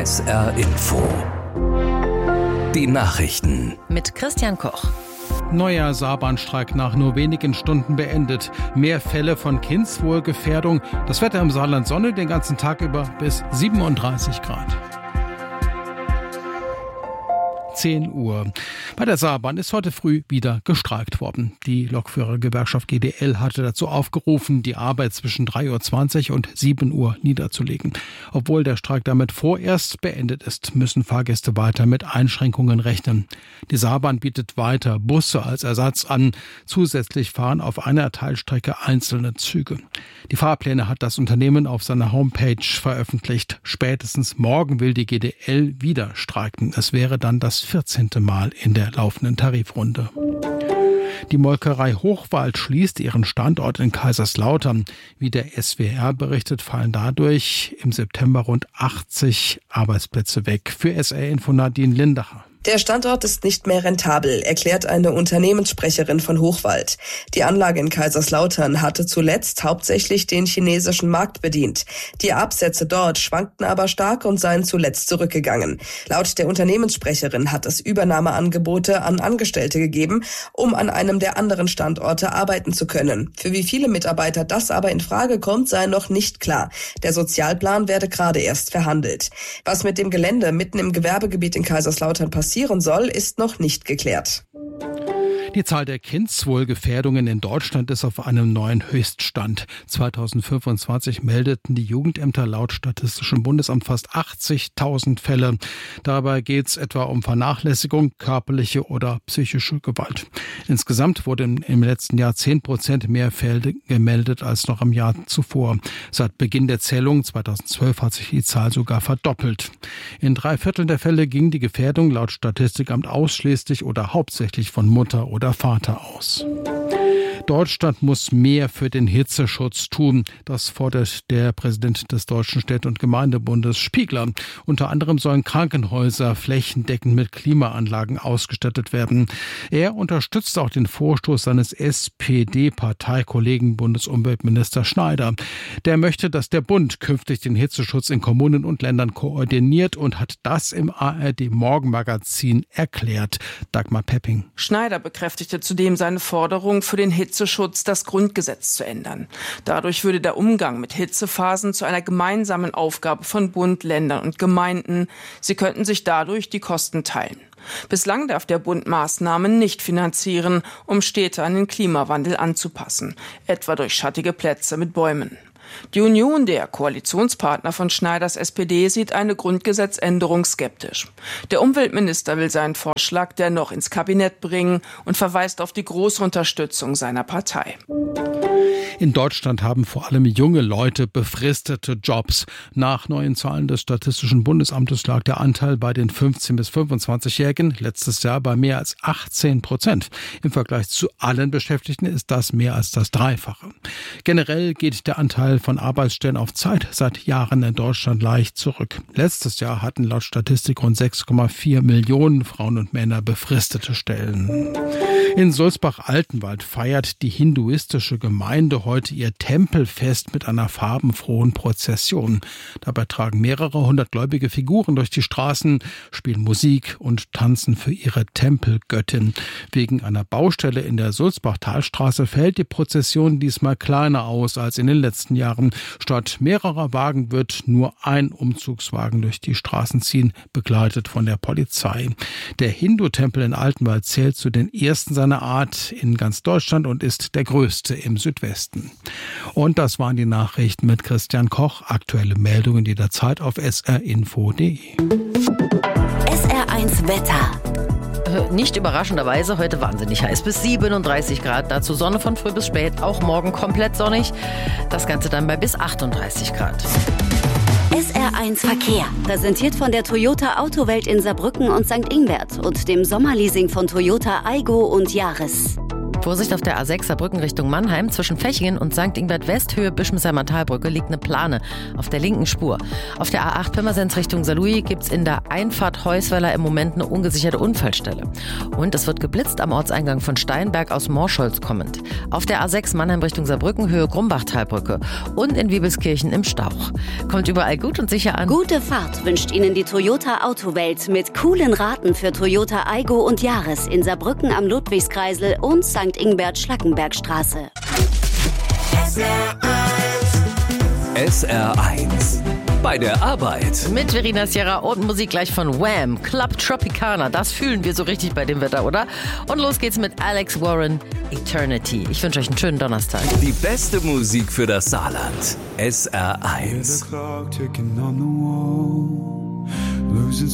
SR Info. Die Nachrichten. Mit Christian Koch. Neuer Saarbahnstreik nach nur wenigen Stunden beendet. Mehr Fälle von Kindswohlgefährdung. Das Wetter im Saarland Sonne den ganzen Tag über bis 37 Grad. 10 Uhr. Bei der Saarbahn ist heute früh wieder gestreikt worden. Die Lokführergewerkschaft GDL hatte dazu aufgerufen, die Arbeit zwischen 3:20 Uhr und 7 Uhr niederzulegen. Obwohl der Streik damit vorerst beendet ist, müssen Fahrgäste weiter mit Einschränkungen rechnen. Die Saarbahn bietet weiter Busse als Ersatz an. Zusätzlich fahren auf einer Teilstrecke einzelne Züge. Die Fahrpläne hat das Unternehmen auf seiner Homepage veröffentlicht. Spätestens morgen will die GDL wieder streiken. Es wäre dann das 14. Mal in der laufenden Tarifrunde. Die Molkerei Hochwald schließt ihren Standort in Kaiserslautern. Wie der SWR berichtet, fallen dadurch im September rund 80 Arbeitsplätze weg. Für SR Info Nadine Lindacher. Der Standort ist nicht mehr rentabel, erklärt eine Unternehmenssprecherin von Hochwald. Die Anlage in Kaiserslautern hatte zuletzt hauptsächlich den chinesischen Markt bedient. Die Absätze dort schwankten aber stark und seien zuletzt zurückgegangen. Laut der Unternehmenssprecherin hat es Übernahmeangebote an Angestellte gegeben, um an einem der anderen Standorte arbeiten zu können. Für wie viele Mitarbeiter das aber in Frage kommt, sei noch nicht klar. Der Sozialplan werde gerade erst verhandelt. Was mit dem Gelände mitten im Gewerbegebiet in Kaiserslautern passieren soll, ist noch nicht geklärt. Die Zahl der Kindswohlgefährdungen in Deutschland ist auf einem neuen Höchststand. 2025 meldeten die Jugendämter laut Statistischem Bundesamt fast 80.000 Fälle. Dabei geht es etwa um Vernachlässigung, körperliche oder psychische Gewalt. Insgesamt wurden im letzten Jahr 10% mehr Fälle gemeldet als noch im Jahr zuvor. Seit Beginn der Zählung 2012 hat sich die Zahl sogar verdoppelt. In 3/4 der Fälle ging die Gefährdung laut Statistikamt ausschließlich oder hauptsächlich von Mutter oder Vater aus. Deutschland muss mehr für den Hitzeschutz tun. Das fordert der Präsident des Deutschen Städte- und Gemeindebundes Spiegler. Unter anderem sollen Krankenhäuser flächendeckend mit Klimaanlagen ausgestattet werden. Er unterstützt auch den Vorstoß seines SPD-Parteikollegen Bundesumweltminister Schneider. Der möchte, dass der Bund künftig den Hitzeschutz in Kommunen und Ländern koordiniert und hat das im ARD-Morgenmagazin erklärt. Dagmar Pepping. Schneider bekräftigte zudem seine Forderung, für den Hitzeschutz das Grundgesetz zu ändern. Dadurch würde der Umgang mit Hitzephasen zu einer gemeinsamen Aufgabe von Bund, Ländern und Gemeinden. Sie könnten sich dadurch die Kosten teilen. Bislang darf der Bund Maßnahmen nicht finanzieren, um Städte an den Klimawandel anzupassen, etwa durch schattige Plätze mit Bäumen. Die Union, der Koalitionspartner von Schneiders SPD, sieht eine Grundgesetzänderung skeptisch. Der Umweltminister will seinen Vorschlag dennoch ins Kabinett bringen und verweist auf die große Unterstützung seiner Partei. In Deutschland haben vor allem junge Leute befristete Jobs. Nach neuen Zahlen des Statistischen Bundesamtes lag der Anteil bei den 15- bis 25-Jährigen letztes Jahr bei mehr als 18%. Im Vergleich zu allen Beschäftigten ist das mehr als das Dreifache. Generell geht der Anteil von Arbeitsstellen auf Zeit seit Jahren in Deutschland leicht zurück. Letztes Jahr hatten laut Statistik rund 6,4 Millionen Frauen und Männer befristete Stellen. In Sulzbach-Altenwald feiert die hinduistische Gemeinde heute ihr Tempelfest mit einer farbenfrohen Prozession. Dabei tragen mehrere hundert gläubige Figuren durch die Straßen, spielen Musik und tanzen für ihre Tempelgöttin. Wegen einer Baustelle in der Sulzbach-Talstraße fällt die Prozession diesmal kleiner aus als in den letzten Jahren. Statt mehrerer Wagen wird nur ein Umzugswagen durch die Straßen ziehen, begleitet von der Polizei. Der Hindu-Tempel in Altenwald zählt zu den ersten seiner Art in ganz Deutschland und ist der größte im Südwesten. Und das waren die Nachrichten mit Christian Koch. Aktuelle Meldungen jederzeit auf srinfo.de. SR1 Wetter. Nicht überraschenderweise heute wahnsinnig heiß, bis 37 Grad. Dazu Sonne von früh bis spät, auch morgen komplett sonnig. Das Ganze dann bei bis 38 Grad. SR1 Verkehr, präsentiert von der Toyota Autowelt in Saarbrücken und St. Ingbert und dem Sommerleasing von Toyota Aygo und Yaris. Vorsicht auf der A6 Saarbrücken Richtung Mannheim. Zwischen Fechingen und St. Ingbert West, Höhe Bischmesheimer Talbrücke, liegt eine Plane auf der linken Spur. Auf der A8 Pirmasens Richtung Saarlouis gibt's in der Einfahrt Heusweiler im Moment eine ungesicherte Unfallstelle. Und es wird geblitzt am Ortseingang von Steinberg aus Morscholz kommend. Auf der A6 Mannheim Richtung Saarbrücken, Höhe Grumbach-Talbrücke. Und in Wiebelskirchen im Stauch. Kommt überall gut und sicher an. Gute Fahrt wünscht Ihnen die Toyota Autowelt mit coolen Raten für Toyota Aygo und Yaris in Saarbrücken am Ludwigskreisel und St. Ingbert-Schlackenbergstraße. SR1 bei der Arbeit. Mit Verena Sierra und Musik gleich von Wham! Club Tropicana. Das fühlen wir so richtig bei dem Wetter, oder? Und los geht's mit Alex Warren, Eternity. Ich wünsche euch einen schönen Donnerstag. Die beste Musik für das Saarland. SR1.